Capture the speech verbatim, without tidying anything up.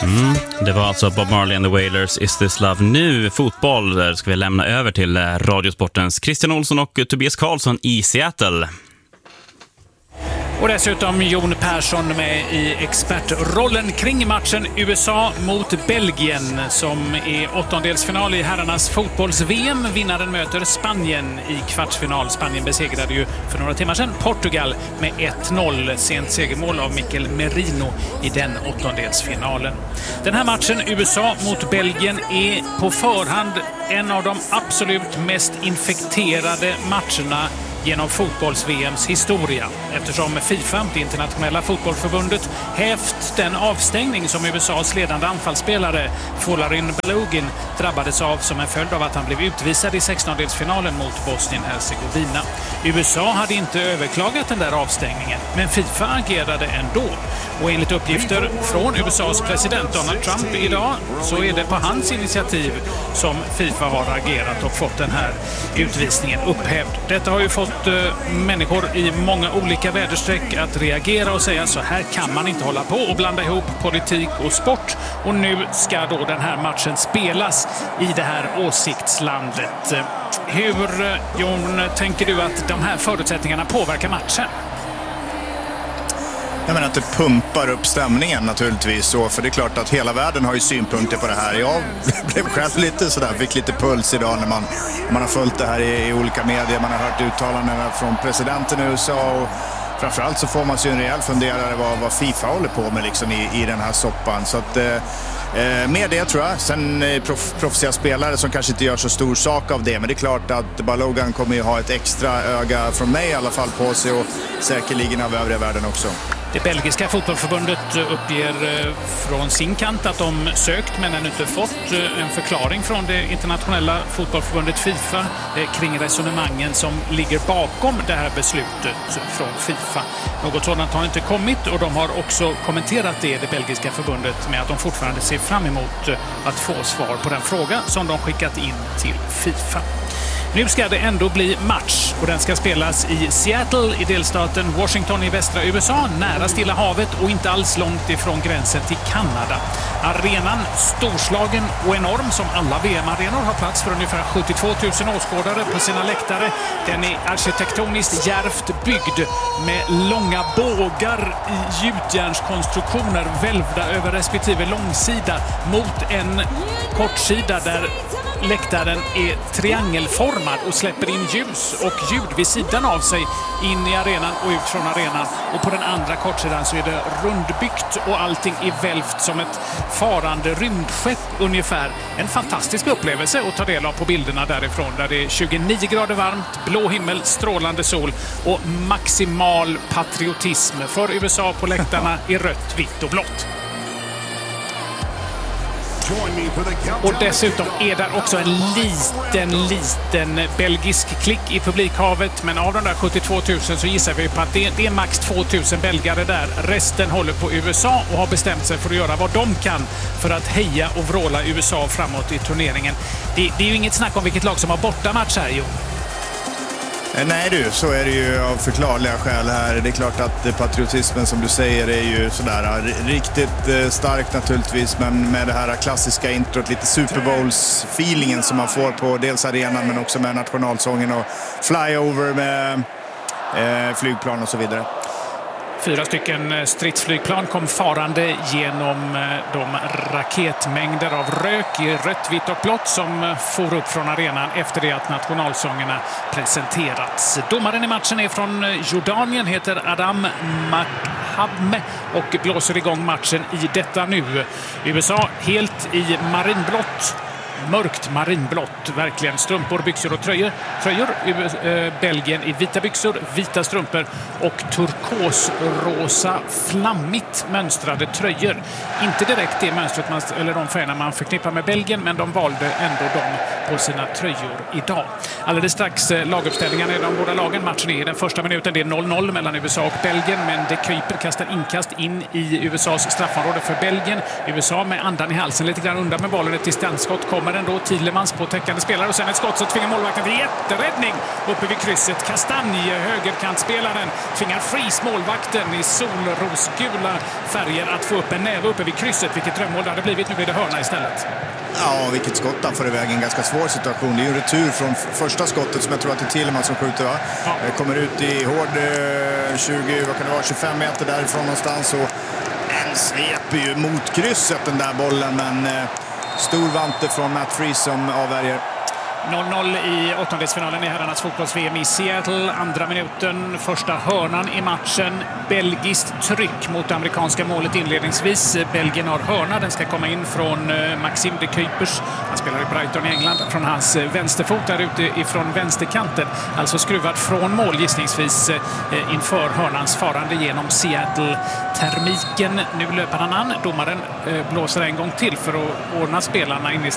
Mm, det var alltså Bob Marley and the Wailers, Is This Love. Nu fotboll, där ska vi lämna över till Radiosportens Christian Olsson och Tobias Karlsson i Seattle. Och dessutom Jon Persson med i expertrollen kring matchen U S A mot Belgien som är åttondelsfinal i herrarnas fotbolls-V M. Vinnaren möter Spanien i kvartsfinal. Spanien besegrade ju för några timmar sedan Portugal med ett noll. Sent segermål av Mikel Merino i den åttondelsfinalen. Den här matchen U S A mot Belgien är på förhand en av de absolut mest infekterade matcherna genom fotbolls-V M:s historia, eftersom FIFA, det internationella fotbollsförbundet, hävt den avstängning som U S A:s ledande anfallsspelare Folarin Balogun drabbades av som en följd av att han blev utvisad i sextondelsfinalen mot Bosnien-Hercegovina. U S A hade inte överklagat den där avstängningen, men FIFA agerade ändå. Och enligt uppgifter från U S A:s president Donald Trump idag så är det på hans initiativ som FIFA har agerat och fått den här utvisningen upphävd. Detta har ju fått människor i många olika väderstreck att reagera och säga så här kan man inte hålla på och blanda ihop politik och sport. Och nu ska då den här matchen spelas i det här åsiktslandet. Hur, Jon, tänker du att de här förutsättningarna påverkar matchen? Jag menar att det pumpar upp stämningen naturligtvis, så för det är klart att hela världen har ju synpunkter på det här. Jag blev själv lite sådär, fick lite puls idag när man, man har följt det här i, i olika medier. Man har hört uttalanden från presidenten i U S A och framförallt så får man sig en rejäl funderare vad, vad FIFA håller på med liksom i, i den här soppan. Så att eh, med det tror jag. Sen eh, proff, proffsiga spelare som kanske inte gör så stor sak av det, men det är klart att Balogun kommer ju ha ett extra öga från mig i alla fall på sig och säkerligen av övriga världen också. Det belgiska fotbollsförbundet uppger från sin kant att de sökt men ännu inte fått en förklaring från det internationella fotbollsförbundet FIFA kring resonemangen som ligger bakom det här beslutet från FIFA. Något sådant har inte kommit och de har också kommenterat det, det belgiska förbundet, med att de fortfarande ser fram emot att få svar på den fråga som de skickat in till FIFA. Nu ska det ändå bli match och den ska spelas i Seattle i delstaten Washington i västra U S A, nära Stilla havet och inte alls långt ifrån gränsen till Kanada. Arenan, storslagen och enorm som alla V M-arenor, har plats för ungefär sjuttiotvå tusen åskådare på sina läktare. Den är arkitektoniskt djärvt byggd med långa bågar i gjutjärnskonstruktioner välvda över respektive långsida mot en kortsida där läktaren är triangelformad och släpper in ljus och ljud vid sidan av sig in i arenan och ut från arenan. Och på den andra kortsidan så är det rundbyggt och allting är välvt som ett farande rymdskepp ungefär. En fantastisk upplevelse att ta del av på bilderna därifrån, där det är tjugonio grader varmt, blå himmel, strålande sol och maximal patriotism för U S A på läktarna i rött, vitt och blått. Och dessutom är där också en liten, liten belgisk klick i publikhavet. Men av de där sjuttiotvå tusen så gissar vi på att det, det är max två tusen belgare där. Resten håller på U S A och har bestämt sig för att göra vad de kan för att heja och vråla U S A framåt i turneringen. Det, det är ju inget snack om vilket lag som har bortamatch här, jo. Nej du, så är det ju av förklarliga skäl här. Det är klart att patriotismen som du säger är ju sådär riktigt starkt naturligtvis, men med det här klassiska introt, lite Super Bowls-feelingen som man får på dels arenan men också med nationalsången och flyover med eh, flygplan och så vidare. Fyra stycken stridsflygplan kom farande genom de raketmängder av rök i rött, vitt och blått som for upp från arenan efter det att nationalsångerna presenterats. Domaren i matchen är från Jordanien, heter Adam Makhabme och blåser igång matchen i detta nu. U S A helt i marinblått. Mörkt marinblått, verkligen. Strumpor, byxor och tröjor. Tröjor, äh, Belgien i vita byxor, vita strumpor och turkosrosa flammigt mönstrade tröjor. Inte direkt det mönstret man, eller de färgerna man förknippar med Belgien, men de valde ändå dem på sina tröjor idag. Alldeles strax äh, laguppställningarna i de båda lagen. Matchen är i den första minuten, det är noll noll mellan U S A och Belgien, men det kryper, kastar inkast in i U S As straffområde för Belgien. U S A med andan i halsen, lite grann undan med bollen, ett distansskott kommer kommer ändå Thielemans på täckande spelare och sen ett skott så tvingar målvakten till jätteräddning uppe vid krysset. Kastanj, högerkantspelaren, tvingar Fries målvakten i solrosgula färger att få upp en näve uppe vid krysset. Vilket drömmål det hade blivit. Nu blir det hörna istället. Ja, vilket skott han får iväg. En ganska svår situation. Det är ju en retur från första skottet som jag tror att det är Thielemans som skjuter, va? Ja. Kommer ut i hård tjugo, vad kan det vara, tjugofem meter därifrån någonstans. Och en sveper ju mot krysset den där bollen, men eh, stor vante från Matt Fries som avvärjer. noll noll i åttondelsfinalen i herrarnas fotbolls-V M i Seattle. Andra minuten, första hörnan i matchen. Belgiskt tryck mot det amerikanska målet inledningsvis. Belgien har hörna. Den ska komma in från Maxime de Kuipers. Han spelar i Brighton i England. Från hans vänsterfot där ute ifrån vänsterkanten. Alltså skruvad från mål gissningsvis inför hörnans farande genom Seattle-termiken. Nu löper han an. Domaren blåser en gång till för att ordna spelarna in i